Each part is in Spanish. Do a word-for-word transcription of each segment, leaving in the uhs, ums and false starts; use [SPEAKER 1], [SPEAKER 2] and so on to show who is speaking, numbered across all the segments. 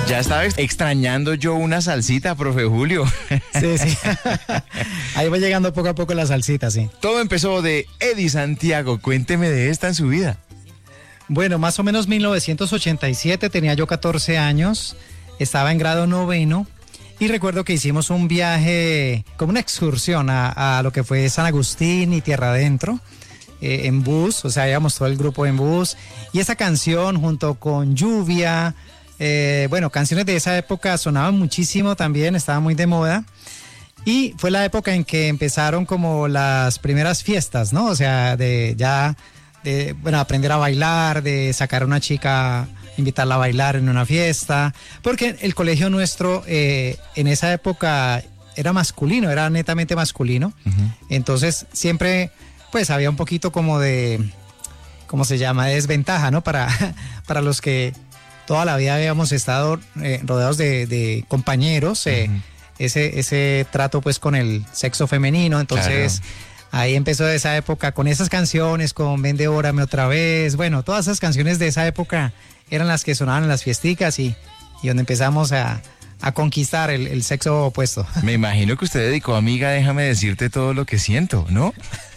[SPEAKER 1] Ya estaba extrañando yo una salsita, profe Julio.
[SPEAKER 2] Sí, sí. Ahí va llegando poco a poco la salsita, sí.
[SPEAKER 1] Todo empezó de Eddie Santiago. Cuénteme de esta en su vida.
[SPEAKER 2] Bueno, más o menos mil novecientos ochenta y siete, tenía yo catorce años, estaba en grado noveno y recuerdo que hicimos un viaje, como una excursión a, a lo que fue San Agustín y Tierra Adentro, eh, en bus, o sea, íbamos todo el grupo en bus y esa canción junto con Lluvia, eh, bueno, canciones de esa época sonaban muchísimo también, estaba muy de moda. Y fue la época en que empezaron como las primeras fiestas, ¿no? O sea, de ya... De, bueno, aprender a bailar, de sacar a una chica, invitarla a bailar en una fiesta, porque el colegio nuestro eh, en esa época era masculino, era netamente masculino, uh-huh. Entonces siempre pues había un poquito como de, ¿cómo se llama?, de desventaja, ¿no? Para, para los que toda la vida habíamos estado eh, rodeados de, de compañeros, eh, uh-huh. ese, ese trato pues con el sexo femenino, entonces... Claro. Ahí empezó esa época con esas canciones, con Ven Devórame otra vez. Bueno, todas esas canciones de esa época eran las que sonaban en las fiesticas y, y donde empezamos a, a conquistar el, el sexo opuesto.
[SPEAKER 1] Me imagino que usted dedicó, amiga, déjame decirte todo lo que siento, ¿no?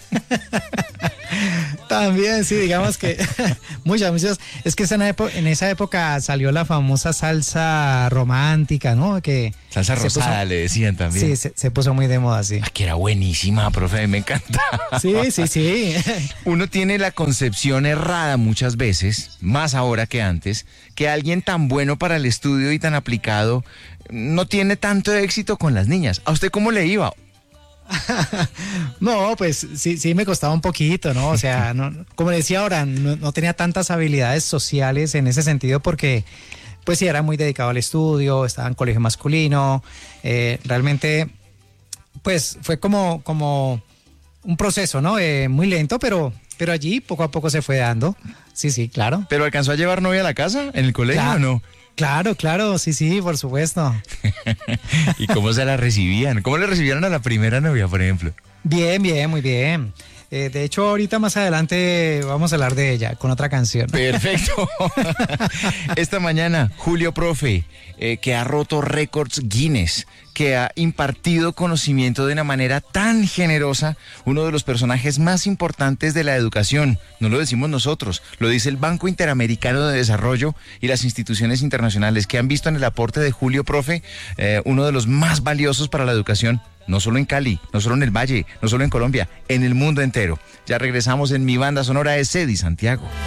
[SPEAKER 2] También, sí, digamos que muchas, muchas. Es que en, epo- en esa época salió la famosa salsa romántica, ¿no? Que
[SPEAKER 1] salsa rosada, puso, le decían también.
[SPEAKER 2] Sí, se, se puso muy de moda, sí.
[SPEAKER 1] Ah, que era buenísima, profe, me encanta.
[SPEAKER 2] Sí, sí, sí.
[SPEAKER 1] Uno tiene la concepción errada muchas veces, más ahora que antes, que alguien tan bueno para el estudio y tan aplicado no tiene tanto éxito con las niñas. ¿A usted cómo le iba?
[SPEAKER 2] No, pues sí, sí me costaba un poquito, ¿no? O sea, no, como decía ahora, no, no tenía tantas habilidades sociales en ese sentido porque, pues sí, era muy dedicado al estudio, estaba en colegio masculino, eh, realmente, pues fue como, como un proceso, ¿no? Eh, muy lento, pero, pero allí poco a poco se fue dando. Sí, sí, claro.
[SPEAKER 1] ¿Pero alcanzó a llevar novia a la casa, en el colegio
[SPEAKER 2] claro,
[SPEAKER 1] o no?
[SPEAKER 2] Claro, claro, sí, sí, por supuesto.
[SPEAKER 1] ¿Y cómo se la recibían? ¿Cómo le recibieron a la primera novia, por ejemplo?
[SPEAKER 2] Bien, bien, muy bien. Eh, de hecho, ahorita más adelante vamos a hablar de ella con otra canción.
[SPEAKER 1] Perfecto. Esta mañana, Julio Profe, eh, que ha roto récords Guinness, que ha impartido conocimiento de una manera tan generosa, uno de los personajes más importantes de la educación. No lo decimos nosotros, lo dice el Banco Interamericano de Desarrollo y las instituciones internacionales que han visto en el aporte de Julio Profe eh, uno de los más valiosos para la educación. No solo en Cali, no solo en el Valle, no solo en Colombia, en el mundo entero. Ya regresamos en Mi Banda Sonora, es Eddie Santiago.